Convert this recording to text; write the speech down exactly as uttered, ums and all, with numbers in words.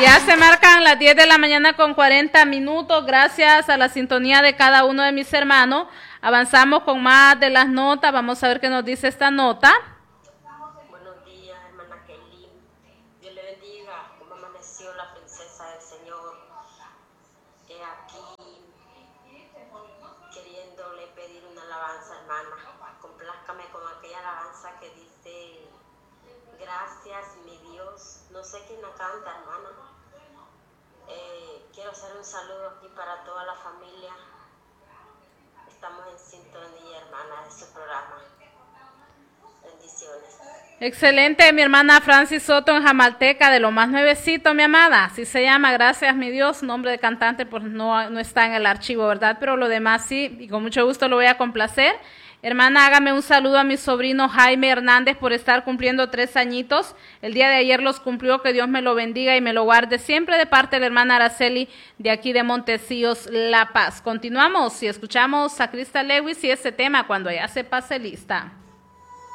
Ya se marcan las diez de la mañana con cuarenta minutos. Gracias a la sintonía de cada uno de mis hermanos. Avanzamos con más de las notas. Vamos a ver qué nos dice esta nota. Buenos días, hermana Kelly. Dios le bendiga. ¿Cómo amaneció la princesa del Señor? He aquí queriéndole pedir una alabanza, hermana. Complázcame con aquella alabanza que dice: gracias, mi Dios. No sé quién la canta, hermana. Eh, quiero hacer un saludo aquí para toda la familia. Estamos en sintonía, hermana, de su programa. Bendiciones. Excelente, mi hermana Francis Soto en Jamalteca, de lo más nuevecito, mi amada. Así se llama, gracias, mi Dios. Nombre de cantante pues no, no está en el archivo, ¿verdad? Pero lo demás sí, y con mucho gusto lo voy a complacer. Hermana, hágame un saludo a mi sobrino Jaime Hernández por estar cumpliendo tres añitos. El día de ayer los cumplió, que Dios me lo bendiga y me lo guarde siempre, de parte de la hermana Araceli de aquí de Montecillos, La Paz. Continuamos y escuchamos a Krista Lewis y este tema, Cuando ya se pase lista.